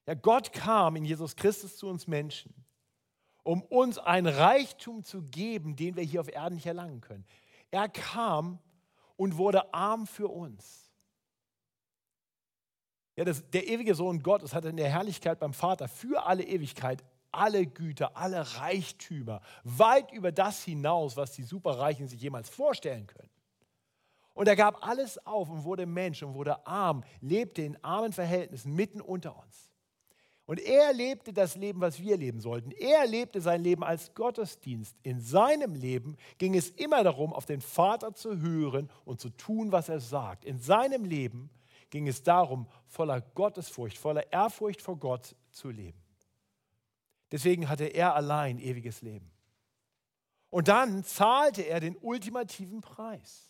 Ja, Gott kam in Jesus Christus zu uns Menschen, um uns einen Reichtum zu geben, den wir hier auf Erden nicht erlangen können. Er kam und wurde arm für uns. Ja, der ewige Sohn Gottes hat in der Herrlichkeit beim Vater für alle Ewigkeit alle Güter, alle Reichtümer, weit über das hinaus, was die Superreichen sich jemals vorstellen können. Und er gab alles auf und wurde Mensch und wurde arm, lebte in armen Verhältnissen mitten unter uns. Und er lebte das Leben, was wir leben sollten. Er lebte sein Leben als Gottesdienst. In seinem Leben ging es immer darum, auf den Vater zu hören und zu tun, was er sagt. In seinem Leben ging es darum, voller Gottesfurcht, voller Ehrfurcht vor Gott zu leben. Deswegen hatte er allein ewiges Leben. Und dann zahlte er den ultimativen Preis.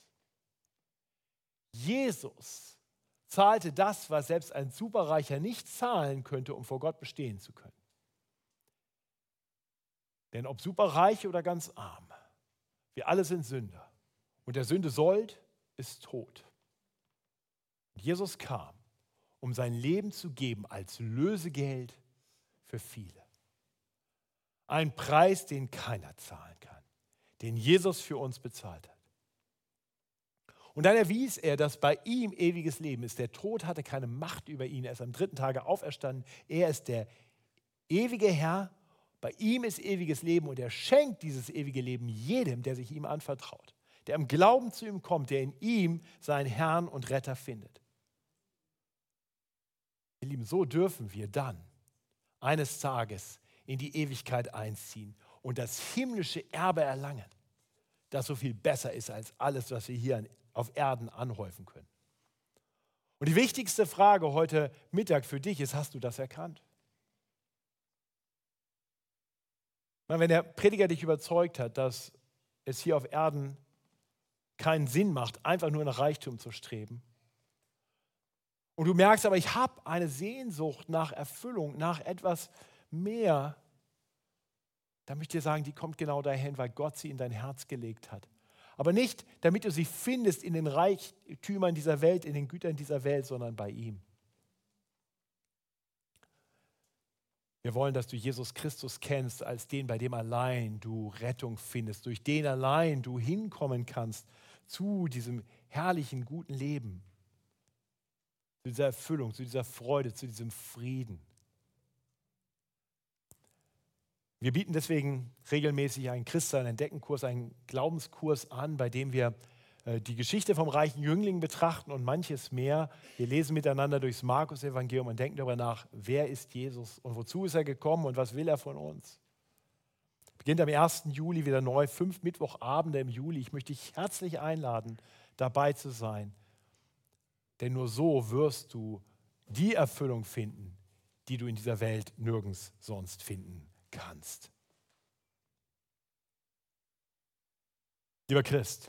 Jesus zahlte das, was selbst ein Superreicher nicht zahlen könnte, um vor Gott bestehen zu können. Denn ob superreich oder ganz arm, wir alle sind Sünder. Und der Sünde Sold ist Tod. Und Jesus kam, um sein Leben zu geben als Lösegeld für viele. Ein Preis, den keiner zahlen kann, den Jesus für uns bezahlt hat. Und dann erwies er, dass bei ihm ewiges Leben ist. Der Tod hatte keine Macht über ihn. Er ist am 3. Tage auferstanden. Er ist der ewige Herr. Bei ihm ist ewiges Leben und er schenkt dieses ewige Leben jedem, der sich ihm anvertraut, der im Glauben zu ihm kommt, der in ihm seinen Herrn und Retter findet. Ihr Lieben, so dürfen wir dann eines Tages in die Ewigkeit einziehen und das himmlische Erbe erlangen, das so viel besser ist als alles, was wir hier auf Erden anhäufen können. Und die wichtigste Frage heute Mittag für dich ist, hast du das erkannt? Wenn der Prediger dich überzeugt hat, dass es hier auf Erden keinen Sinn macht, einfach nur nach Reichtum zu streben, und du merkst aber, ich habe eine Sehnsucht nach Erfüllung, nach etwas mehr, dann möchte ich dir sagen, die kommt genau dahin, weil Gott sie in dein Herz gelegt hat. Aber nicht, damit du sie findest in den Reichtümern dieser Welt, in den Gütern dieser Welt, sondern bei ihm. Wir wollen, dass du Jesus Christus kennst als den, bei dem allein du Rettung findest, durch den allein du hinkommen kannst zu diesem herrlichen, guten Leben, zu dieser Erfüllung, zu dieser Freude, zu diesem Frieden. Wir bieten deswegen regelmäßig einen Christsein Entdecken-Kurs, einen Glaubenskurs an, bei dem wir die Geschichte vom reichen Jüngling betrachten und manches mehr. Wir lesen miteinander durchs Markus-Evangelium und denken darüber nach, wer ist Jesus und wozu ist er gekommen und was will er von uns. Beginnt am 1. Juli wieder neu, 5 Mittwochabende im Juli. Ich möchte dich herzlich einladen, dabei zu sein. Denn nur so wirst du die Erfüllung finden, die du in dieser Welt nirgends sonst finden kannst. Lieber Christ,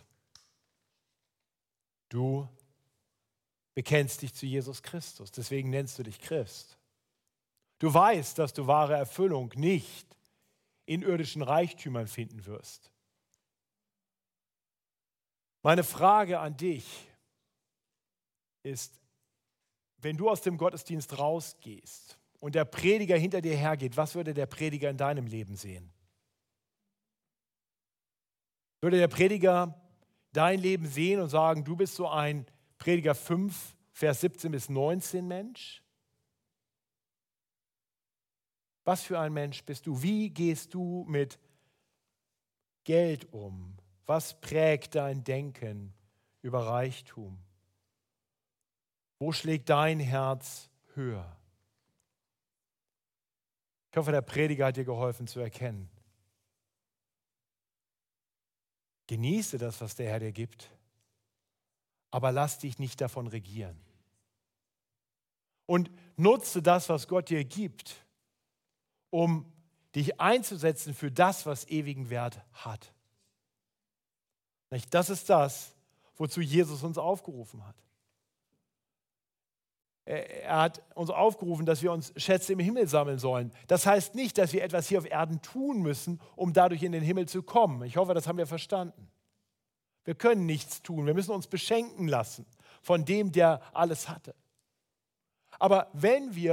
du bekennst dich zu Jesus Christus, deswegen nennst du dich Christ. Du weißt, dass du wahre Erfüllung nicht in irdischen Reichtümern finden wirst. Meine Frage an dich ist, wenn du aus dem Gottesdienst rausgehst und der Prediger hinter dir hergeht, was würde der Prediger in deinem Leben sehen? Würde der Prediger dein Leben sehen und sagen, du bist so ein Prediger 5, Vers 17 bis 19 Mensch? Was für ein Mensch bist du? Wie gehst du mit Geld um? Was prägt dein Denken über Reichtum? Wo schlägt dein Herz höher? Ich hoffe, der Prediger hat dir geholfen zu erkennen. Genieße das, was der Herr dir gibt, aber lass dich nicht davon regieren. Und nutze das, was Gott dir gibt, um dich einzusetzen für das, was ewigen Wert hat. Das ist das, wozu Jesus uns aufgerufen hat. Er hat uns aufgerufen, dass wir uns Schätze im Himmel sammeln sollen. Das heißt nicht, dass wir etwas hier auf Erden tun müssen, um dadurch in den Himmel zu kommen. Ich hoffe, das haben wir verstanden. Wir können nichts tun. Wir müssen uns beschenken lassen von dem, der alles hatte. Aber wenn wir